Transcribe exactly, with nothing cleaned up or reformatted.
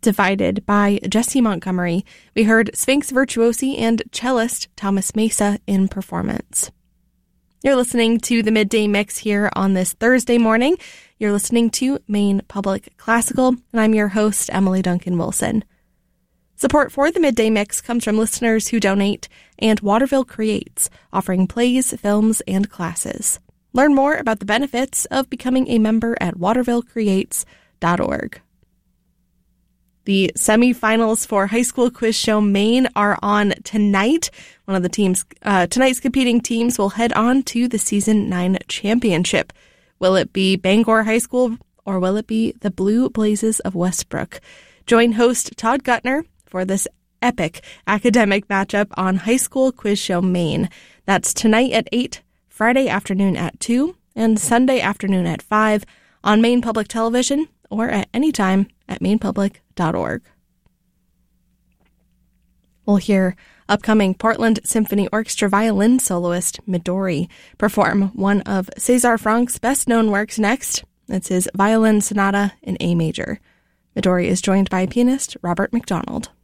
Divided by Jesse Montgomery. We heard Sphinx Virtuosi and cellist Thomas Mesa in performance. You're listening to the Midday Mix here on this Thursday morning. You're listening to Maine Public Classical, and I'm your host, Emily Duncan Wilson. Support for the Midday Mix comes from listeners who donate and Waterville Creates, offering plays, films, and classes. Learn more about the benefits of becoming a member at waterville creates dot org. The semifinals for High School Quiz Show Maine are on tonight. One of the teams, uh, tonight's competing teams will head on to the Season nine championship. Will it be Bangor High School or will it be the Blue Blazes of Westbrook? Join host Todd Gutner for this epic academic matchup on High School Quiz Show Maine. That's tonight at eight, Friday afternoon at two, and Sunday afternoon at five on Maine Public Television or at any time at maine public dot org. We'll hear upcoming Portland Symphony Orchestra violin soloist Midori perform one of César Franck's best-known works next. It's his Violin Sonata in A major. Midori is joined by pianist Robert McDonald.